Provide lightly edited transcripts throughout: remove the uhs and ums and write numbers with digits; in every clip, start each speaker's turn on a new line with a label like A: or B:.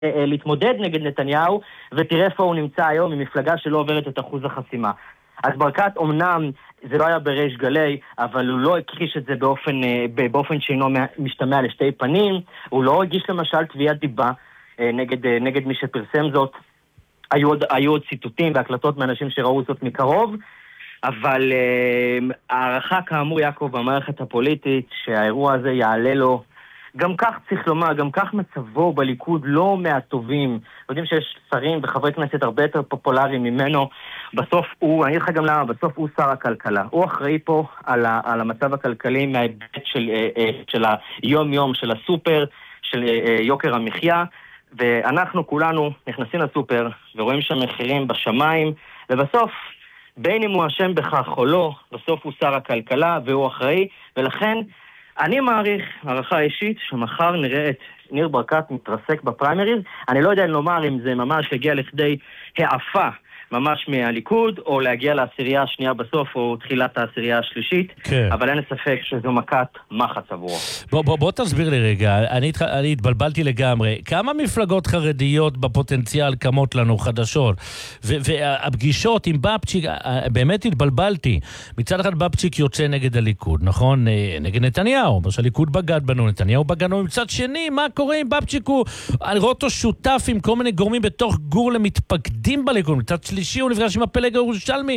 A: להתמודד נגד נתניהו, ותראה איפה הוא נמצא היום, ממפלגה שלא עוברת את אחוז החסימה. אז ברקת אומנם זה לא היה בריש גלי, אבל הוא לא הכחיש את זה באופן שאינו משתמע לשתי פנים, הוא לא הגיש למשל תביעת דיבה נגד מי שפרסם זאת, היו עוד ציטוטים והקלטות מאנשים שראו זאת מקרוב, אבל הערכה כאמור יעקב במערכת הפוליטית שהאירוע הזה יעלה לו, גם כך צריך לומר, גם כך מצבו בליכוד לא מהטובים, יודעים שיש שרים וחברי כנסת הרבה יותר פופולריים ממנו, בסוף הוא, אני אגיד לך גם למה, בסוף הוא שר הכלכלה, הוא אחראי פה על המצב הכלכלי מההיבט של היום יום של הסופר, של יוקר המחיה, ואנחנו כולנו נכנסים לסופר ורואים שהמחירים בשמיים, ובסוף בין אם הוא אשם בכך או לא, בסוף הוא שר הכלכלה והוא אחראי, ולכן אני מעריך, הערכה אישית, שמחר נראה את ניר ברקת מתרסק בפריימריז. אני לא יודע לומר אם זה ממש יגיע לכדי העפה ממש מהליכוד, או להגיע לעשירייה השנייה בסוף, או תחילת העשירייה השלישית, כן. אבל אין ספק שזו מכת מחץ עבורו.
B: בוא תסביר לי רגע, אני התבלבלתי לגמרי. כמה מפלגות חרדיות בפוטנציאל קמות לנו חדשות? והפגישות עם בבצ'יק, באמת התבלבלתי. מצד אחד בבצ'יק יוצא נגד הליכוד, נכון? נגד נתניהו, מה שהליכוד בגד בנו, נתניהו בגנו. מצד שני, מה קורה עם בבצ'יק? אני רואה אותו שותף עם כל מיני גורמים בתוך גור למתפקדים בליכוד. מצד שלישי הוא נפגש עם הפלג הירושלמי.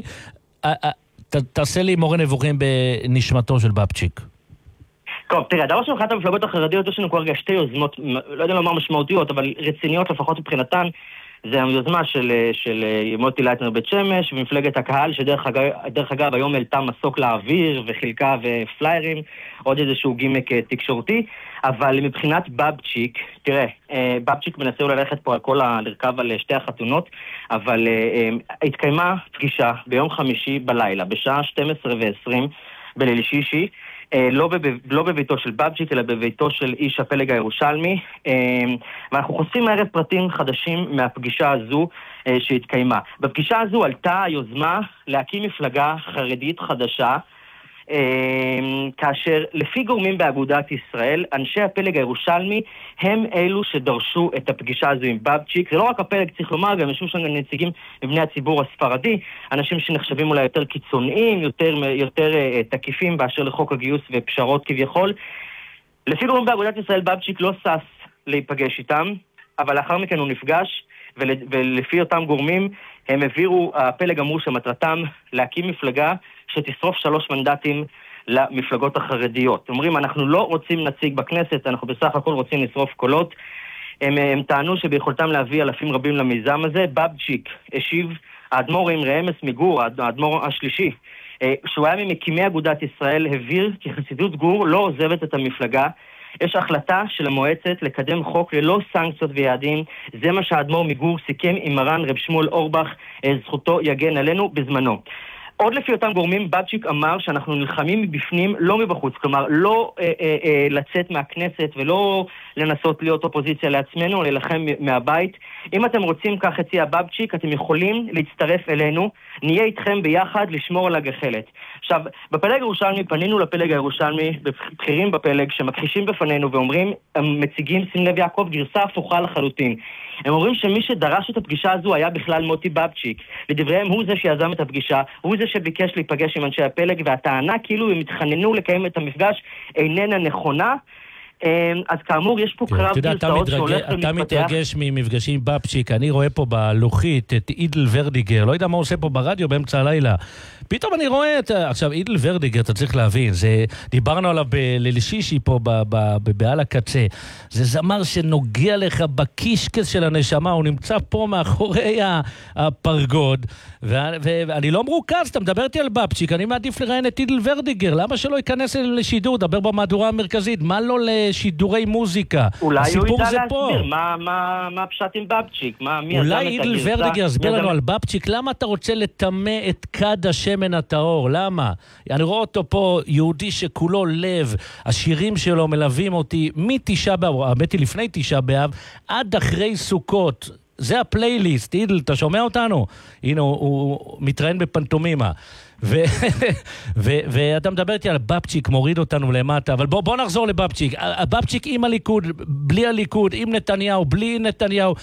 B: תעשה לי מורה נבוכים בנשמתו של בבצ'יק.
A: טוב, תראה, דבר שמחת המפלגות החרדיות יש לנו כבר שתי יוזמות, לא יודע לומר משמעותיות, אבל רציניות לפחות מבחינתן. זה היוזמה של מוטי לייטנר בית שמש, ומפלגת הקהל, שדרך אגב היום העלתה מסוק לאוויר וחילקה ופליירים, עוד איזשהו גימק תקשורתי, אבל מבחינת בבצ'יק, תראה, בבצ'יק מנסה ללכת פה לרכב על שתי החתונות, אבל התקיימה פגישה ביום חמישי בלילה, בשעה 12:20 בליל שישי, לא בביתו של בבצ'יק, אלא בביתו של איש הפלג הירושלמי, ואנחנו חושפים מערב פרטים חדשים מהפגישה הזו שהתקיימה. בפגישה הזו עלתה היוזמה להקים מפלגה חרדית חדשה, כאשר לפי גורמים באגודת ישראל, אנשי הפלג הירושלמי הם אלו שדרשו את הפגישה הזו עם בבצ'יק. זה לא רק הפלג, צריך לומר, גם ישבו שם נציגים מבני הציבור הספרדי, אנשים שנחשבים אולי יותר קיצוניים, יותר תקיפים באשר לחוק הגיוס ופשרות כביכול. לפי גורמים באגודת ישראל, בבצ'יק לא סס להיפגש איתם, אבל לאחר מכן הוא נפגש, ולפי אותם גורמים הם העבירו, הפלג אמרו שמטרתם להקים מפלגה שתשרוף 3 מנדטים למפלגות החרדיות. אומרים, אנחנו לא רוצים נציג בכנסת, אנחנו בסך הכל רוצים לשרוף קולות. הם טענו שביכולתם להביא אלפים רבים למיזם הזה. בבצ'יק השיב, האדמו"ר עם רעמס מגור, האדמו"ר השלישי, שהוא היה ממקימי אגודת ישראל, הבהיר כי חסידות גור לא עוזבת את המפלגה. יש החלטה של המועצת לקדם חוק ללא סנקציות ויעדים. זה מה שהאדמו"ר מגור סיכם עם מרן רב שמואל אורבך, זכותו יגן עלינו בזמנו. עוד לפי אותם גורמים, בבצ'יק אמר שאנחנו נלחמים מבפנים, לא מבחוץ, כלומר לא לצאת מהכנסת ולא לנסות להיות אופוזיציה לעצמנו, ללחם מהבית. אם אתם רוצים, כך הציע בבצ'יק, אתם יכולים להצטרף אלינו, נהיה איתכם ביחד לשמור על הגחלת. עכשיו, בפלג הירושלמי, פנינו לפלג הירושלמי, בכירים בפלג, שמכחישים בפנינו ואומרים, הם מציגים, שים לב יעקב, גרסה הפוכה לחלוטין. הם אומרים שמי שדרש את הפגישה הזו היה בכלל מוטי בבצ'יק. לדבריהם הוא זה שיזם את הפגישה, הוא זה שביקש להיפגש עם אנשי הפלג, והטענה כאילו הם התחננו לקיים את המפגש איננה נכונה. אז כאמור יש פה קרב גרסאות שהולך ומתפתח.
B: אתה מתרגש ממפגשים עם בבצ'יק, אני רואה פה בלוחית את אידל ורדיגר, לא יודע מה הוא עושה פה ברדיו באמצע הלילה. פתאום אני רואה עכשיו אידל ורדיגר, אתה צריך להבין, דיברנו עליו בליל שישי פה בעל הקצה, זה זמר שנוגע לך בקישקס של הנשמה, הוא נמצא פה מאחורי הפרגוד, ואני לא מרוכז, אתה מדבר איתי על בבצ'יק, אני מעדיף לראיין את אידל ורדיגר, למה שלא ייכנס לשידור, דבר במהדורה המרכזית, מה לא לשידורי מוזיקה?
A: אולי הוא ידע להסביר, מה פשט עם בבצ'יק?
B: אולי אידל ורדיגר יסביר לנו על בבצ'יק, למה אתה רוצה לטמא את כד השמן הטהור? למה? אני רואה אותו פה, יהודי שכולו לב, השירים שלו מלווים אותי מתשעה באב, האמת היא לפני תשעה באב, עד אחרי סוכות. זה הפלייליסט, אידל, אתה שומע אותנו? הנה, הוא מתראיין בפנטומימה. ואתה מדבר איתי על בבצ'יק, מוריד אותנו למטה, אבל בוא נחזור לבבצ'יק. הבבצ'יק עם הליכוד, בלי הליכוד, עם נתניהו, בלי נתניהו,